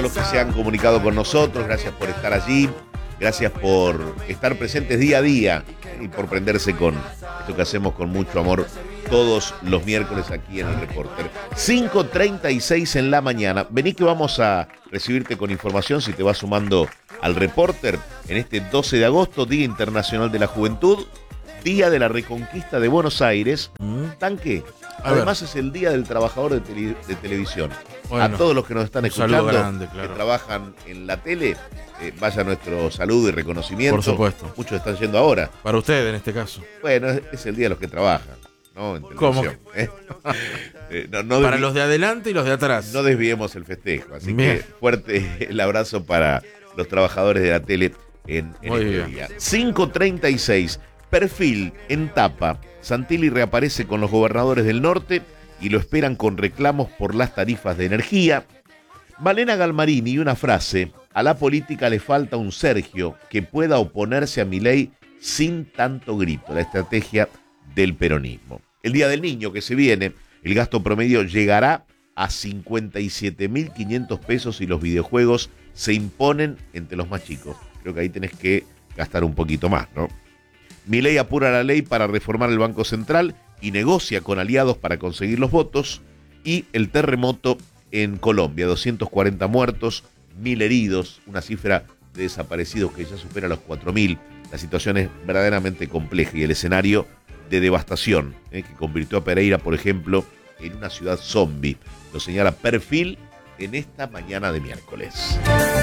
Los que se han comunicado con nosotros, gracias por estar allí, gracias por estar presentes día a día y por prenderse con esto que hacemos con mucho amor todos los miércoles aquí en el Reporter. 5:36 en la mañana. Vení que vamos a recibirte con información si te vas sumando al Reporter en este 12 de agosto, Día Internacional de la Juventud, Día de la Reconquista de Buenos Aires. Tanque, además es el Día del Trabajador de Televisión. Bueno, a todos los que nos están escuchando, grande, claro, que trabajan en la tele, vaya nuestro saludo y reconocimiento. Por supuesto. Muchos están yendo ahora. Para usted, en este caso. Bueno, es el día de los que trabajan, ¿no? En televisión. ¿Cómo? Para los de adelante y los de atrás. No desviemos el festejo. Así que fuerte el abrazo para los trabajadores de la tele en este día. 5:36. Perfil en tapa. Santilli reaparece con los gobernadores del norte y lo esperan con reclamos por las tarifas de energía. Malena Galmarini y una frase: a la política le falta un Sergio que pueda oponerse a Milei sin tanto grito. La estrategia del peronismo. El Día del Niño que se viene, el gasto promedio llegará a 57.500 pesos y los videojuegos se imponen entre los más chicos. Creo que ahí tenés que gastar un poquito más, ¿no? Milei apura la ley para reformar el Banco Central y negocia con aliados para conseguir los votos. Y el terremoto en Colombia, 240 muertos, 1.000 heridos, una cifra de desaparecidos que ya supera los 4.000. La situación es verdaderamente compleja y el escenario de devastación que convirtió a Pereira, por ejemplo, en una ciudad zombie. Lo señala Perfil en esta mañana de miércoles.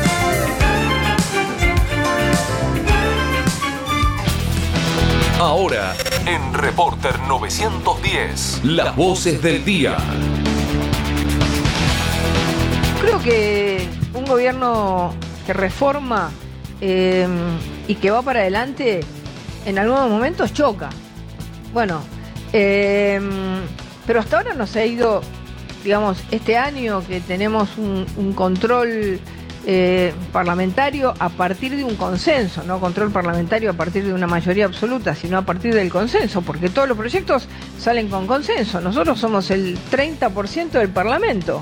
Ahora, en Reporter 910, las voces del día. Creo que un gobierno que reforma y que va para adelante, en algunos momentos choca. Bueno, pero hasta ahora nos ha ido, digamos, este año que tenemos un control parlamentario a partir de un consenso, no control parlamentario a partir de una mayoría absoluta, sino a partir del consenso, porque todos los proyectos salen con consenso. Nosotros somos el 30% del Parlamento.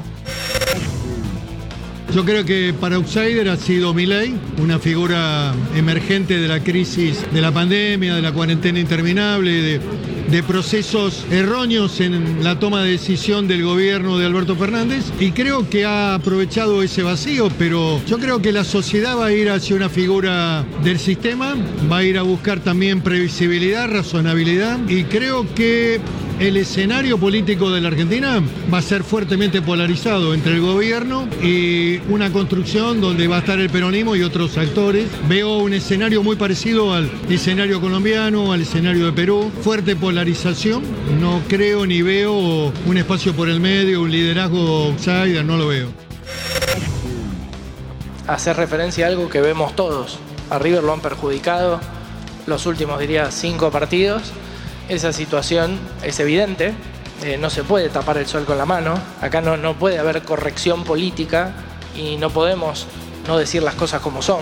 Yo creo que para outsider ha sido Milei, una figura emergente de la crisis de la pandemia, de la cuarentena interminable, de procesos erróneos en la toma de decisión del gobierno de Alberto Fernández, y creo que ha aprovechado ese vacío, pero yo creo que la sociedad va a ir hacia una figura del sistema, va a ir a buscar también previsibilidad, razonabilidad, y creo que el escenario político de la Argentina va a ser fuertemente polarizado entre el gobierno y una construcción donde va a estar el peronismo y otros actores. Veo un escenario muy parecido al escenario colombiano, al escenario de Perú. Fuerte polarización. No creo ni veo un espacio por el medio, un liderazgo outsider, no lo veo. Hacer referencia a algo que vemos todos. A River lo han perjudicado los últimos, diría, 5 partidos. Esa situación es evidente, no se puede tapar el sol con la mano, acá no puede haber corrección política y no podemos no decir las cosas como son.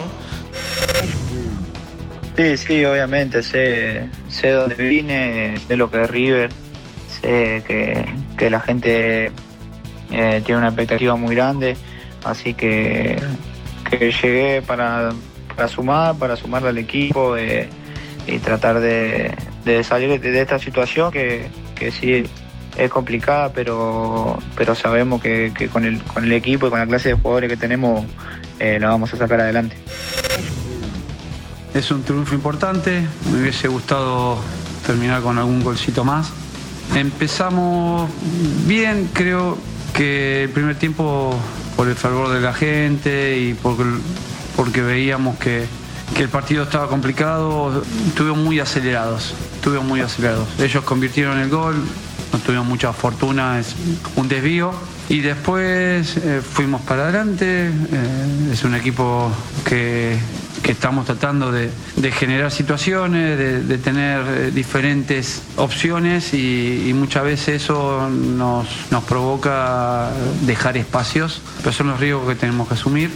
Sí, obviamente, sé dónde vine, sé lo que es River, sé que la gente tiene una expectativa muy grande, así que llegué para sumarle al equipo y tratar de salir de esta situación que sí es complicada, pero sabemos que con el equipo y con la clase de jugadores que tenemos la vamos a sacar adelante. Es un triunfo importante, me hubiese gustado terminar con algún golcito más. Empezamos bien, creo que el primer tiempo, por el fervor de la gente y porque veíamos que el partido estaba complicado, estuvimos muy acelerados. Ellos convirtieron el gol, no tuvimos mucha fortuna, es un desvío. Y después fuimos para adelante, es un equipo que estamos tratando de generar situaciones, de tener diferentes opciones y muchas veces eso nos provoca dejar espacios, pero son los riesgos que tenemos que asumir.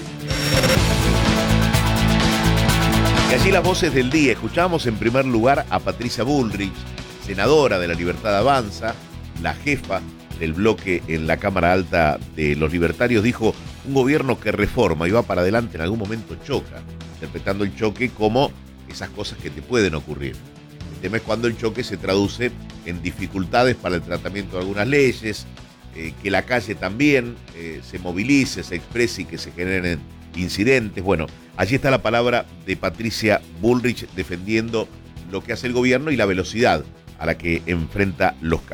Y allí las voces del día. Escuchamos en primer lugar a Patricia Bullrich, senadora de La Libertad Avanza, la jefa del bloque en la Cámara Alta de los Libertarios, dijo: un gobierno que reforma y va para adelante en algún momento choca, interpretando el choque como esas cosas que te pueden ocurrir. El tema es cuando el choque se traduce en dificultades para el tratamiento de algunas leyes, que la calle también se movilice, se exprese y que se generen incidentes. Bueno, allí está la palabra de Patricia Bullrich defendiendo lo que hace el gobierno y la velocidad a la que enfrenta los casos.